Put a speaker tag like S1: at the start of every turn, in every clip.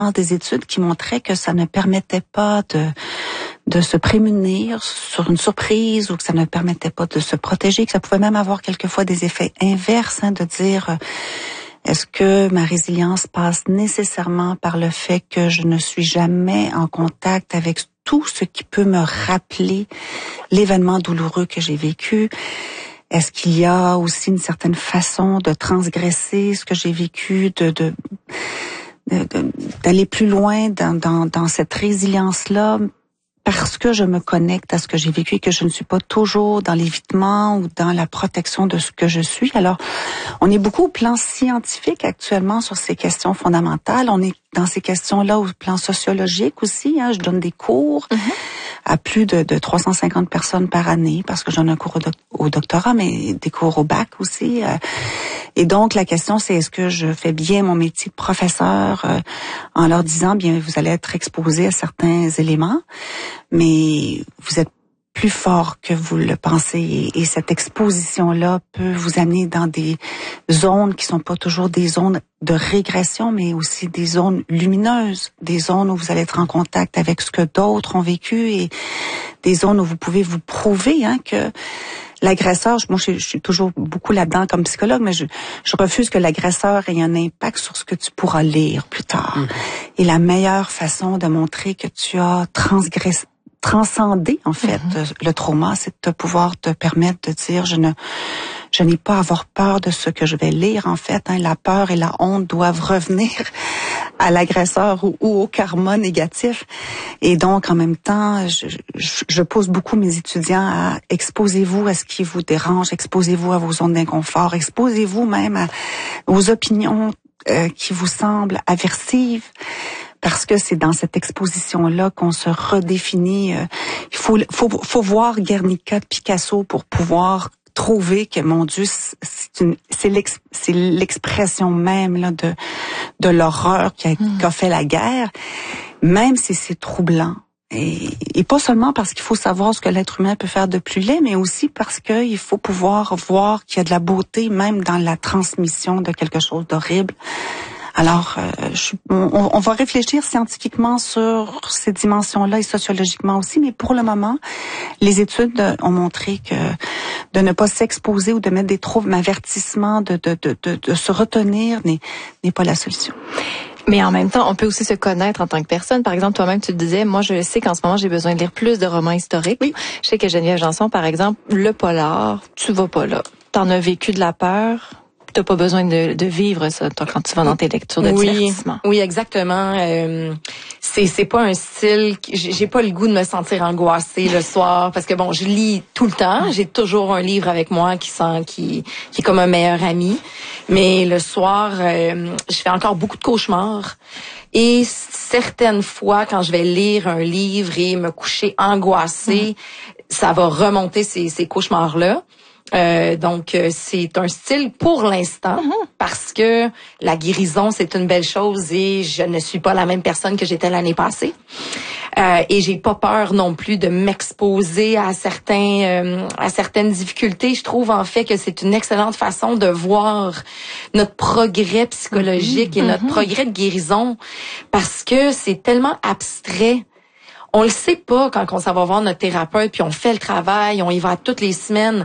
S1: des études qui montraient que ça ne permettait pas de se prémunir sur une surprise ou que ça ne permettait pas de se protéger, que ça pouvait même avoir quelquefois des effets inverses, de dire est-ce que ma résilience passe nécessairement par le fait que je ne suis jamais en contact avec tout ce qui peut me rappeler l'événement douloureux que j'ai vécu? Est-ce qu'il y a aussi une certaine façon de transgresser ce que j'ai vécu, d'aller plus loin dans cette résilience-là parce que je me connecte à ce que j'ai vécu et que je ne suis pas toujours dans l'évitement ou dans la protection de ce que je suis. Alors, on est beaucoup au plan scientifique actuellement sur ces questions fondamentales. On est dans ces questions-là au plan sociologique aussi. Je donne des cours à plus de 350 personnes par année parce que je donne un cours au doctorat, mais des cours au bac aussi. Et donc, la question, c'est est-ce que je fais bien mon métier de professeur en leur disant, bien, vous allez être exposé à certains éléments, mais vous êtes plus fort que vous le pensez. Et cette exposition-là peut vous amener dans des zones qui sont pas toujours des zones de régression, mais aussi des zones lumineuses, des zones où vous allez être en contact avec ce que d'autres ont vécu et des zones où vous pouvez vous prouver que l'agresseur, moi je suis toujours beaucoup là-dedans comme psychologue, mais je refuse que l'agresseur ait un impact sur ce que tu pourras lire plus tard. Et la meilleure façon de montrer que tu as transcendé en fait le trauma, c'est de pouvoir te permettre de dire je n'ai pas à avoir peur de ce que je vais lire en fait. La peur et la honte doivent revenir à l'agresseur ou au karma négatif. Et donc en même temps, je pose beaucoup mes étudiants à exposez-vous à ce qui vous dérange, exposez-vous à vos zones d'inconfort, exposez-vous même aux opinions qui vous semblent aversives. Parce que c'est dans cette exposition-là qu'on se redéfinit. Il faut voir Guernica de Picasso pour pouvoir trouver que, mon Dieu, c'est l'expression même là de l'horreur qu'a fait la guerre, même si c'est troublant. Et pas seulement parce qu'il faut savoir ce que l'être humain peut faire de plus laid, mais aussi parce qu'il faut pouvoir voir qu'il y a de la beauté même dans la transmission de quelque chose d'horrible. Alors, on va réfléchir scientifiquement sur ces dimensions-là et sociologiquement aussi, mais pour le moment, les études ont montré que de ne pas s'exposer ou de mettre des troubles avertissements, de se retenir n'est pas la solution.
S2: Mais en même temps, on peut aussi se connaître en tant que personne. Par exemple, toi-même, tu te disais, moi, je sais qu'en ce moment, j'ai besoin de lire plus de romans historiques. Oui. Je sais que Geneviève Janson, par exemple, le polar, tu vas pas là. T'en as vécu de la peur. T'as pas besoin de vivre ça, toi, quand tu vas dans tes lectures de divertissement.
S3: Oui, exactement. C'est pas un style. J'ai pas le goût de me sentir angoissée le soir parce que bon, je lis tout le temps. J'ai toujours un livre avec moi qui est comme un meilleur ami. Mais le soir, je fais encore beaucoup de cauchemars. Et certaines fois, quand je vais lire un livre et me coucher angoissée, ça va remonter ces cauchemars-là. Donc, c'est un style pour l'instant parce que la guérison, c'est une belle chose et je ne suis pas la même personne que j'étais l'année passée. Et j'ai pas peur non plus de m'exposer à certaines difficultés. Je trouve en fait que c'est une excellente façon de voir notre progrès psychologique et notre progrès de guérison parce que c'est tellement abstrait. On le sait pas quand on s'en va voir notre thérapeute puis on fait le travail, on y va toutes les semaines.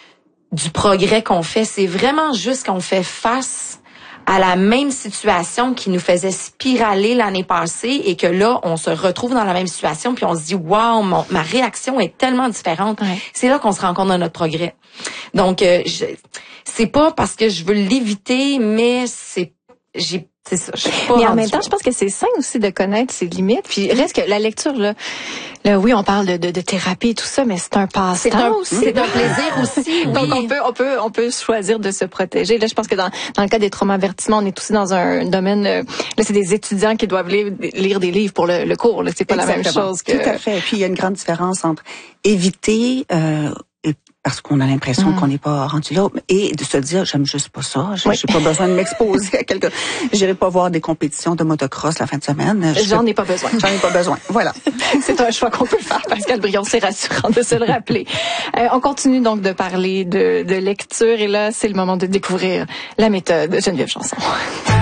S3: Du progrès qu'on fait, c'est vraiment juste qu'on fait face à la même situation qui nous faisait spiraler l'année passée et que là, on se retrouve dans la même situation puis on se dit « Wow, ma réaction est tellement différente. Ouais. » C'est là qu'on se rend compte de notre progrès. Donc, c'est pas parce que je veux l'éviter, mais c'est ça.
S2: Mais en même temps, je pense que c'est sain aussi de connaître ses limites. Puis reste que la lecture, là, oui, on parle de thérapie et tout ça, mais c'est un passe-temps aussi.
S3: C'est un plaisir aussi. Oui.
S2: Donc on peut choisir de se protéger. Là, je pense que dans le cas des traumas-avertissements, on est aussi dans un domaine. Là, c'est des étudiants qui doivent lire des livres pour le cours. Là, c'est pas
S1: Exactement.
S2: La même chose que.
S1: Tout à fait. Et puis il y a une grande différence entre éviter. Parce qu'on a l'impression qu'on n'est pas rendu là, et de se dire j'aime juste pas ça, j'ai pas besoin de m'exposer à quelque. J'irai pas voir des compétitions de motocross la fin de semaine.
S2: J'en ai pas besoin.
S1: J'en ai pas besoin. Voilà.
S2: C'est un choix qu'on peut faire. Pascal Brion, c'est rassurant de se le rappeler. On continue donc de parler de lecture et là c'est le moment de découvrir la méthode de Geneviève Janson.